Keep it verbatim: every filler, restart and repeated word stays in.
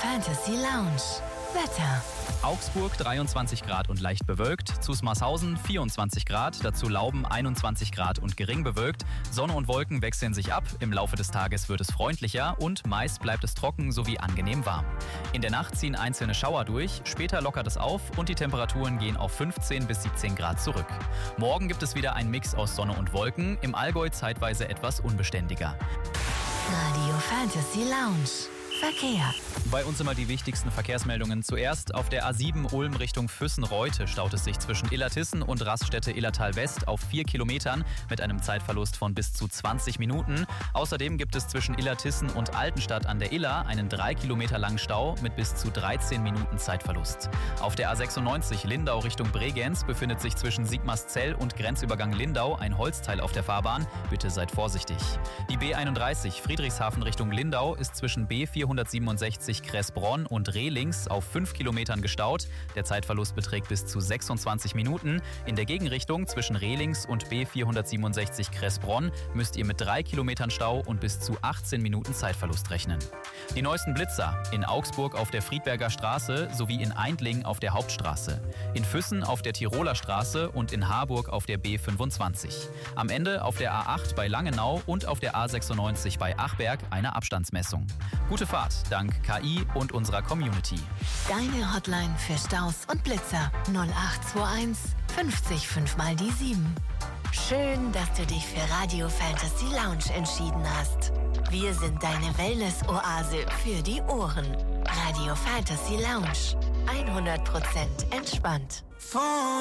Fantasy Lounge. Wetter. Augsburg dreiundzwanzig Grad und leicht bewölkt, Zusmarshausen vierundzwanzig Grad, dazu Lauben einundzwanzig Grad und gering bewölkt. Sonne und Wolken wechseln sich ab, im Laufe des Tages wird es freundlicher und meist bleibt es trocken sowie angenehm warm. In der Nacht ziehen einzelne Schauer durch, später lockert es auf und die Temperaturen gehen auf fünfzehn bis siebzehn Grad zurück. Morgen gibt es wieder einen Mix aus Sonne und Wolken, im Allgäu zeitweise etwas unbeständiger. Radio Fantasy Lounge. Verkehr. Bei uns immer die wichtigsten Verkehrsmeldungen. Zuerst auf der A sieben Ulm Richtung Füssen-Reute staut es sich zwischen Illertissen und Raststätte Illertal West auf vier Kilometern mit einem Zeitverlust von bis zu zwanzig Minuten. Außerdem gibt es zwischen Illertissen und Altenstadt an der Iller einen drei Kilometer langen Stau mit bis zu dreizehn Minuten Zeitverlust. Auf der A sechsundneunzig Lindau Richtung Bregenz befindet sich zwischen Sigmarszell und Grenzübergang Lindau ein Holzteil auf der Fahrbahn. Bitte seid vorsichtig. Die B einunddreißig Friedrichshafen Richtung Lindau ist zwischen B vierhundertsiebenundsechzig Kressbronn und Rehlings auf fünf Kilometern gestaut. Der Zeitverlust beträgt bis zu sechsundzwanzig Minuten. In der Gegenrichtung zwischen Rehlings und B vierhundertsiebenundsechzig Kressbronn müsst ihr mit drei Kilometern Stau und bis zu achtzehn Minuten Zeitverlust rechnen. Die neuesten Blitzer in Augsburg auf der Friedberger Straße sowie in Eindling auf der Hauptstraße, in Füssen auf der Tiroler Straße und in Harburg auf der B fünfundzwanzig. Am Ende auf der A acht bei Langenau und auf der A sechsundneunzig bei Achberg eine Abstandsmessung. Gute Fahrt dank K I und unserer Community. Deine Hotline für Staus und Blitzer null acht zwei eins fünfzig fünf mal die sieben. Schön, dass du dich für Radio Fantasy Lounge entschieden hast. Wir sind deine Wellness-Oase für die Ohren. Radio Fantasy Lounge. hundert Prozent entspannt.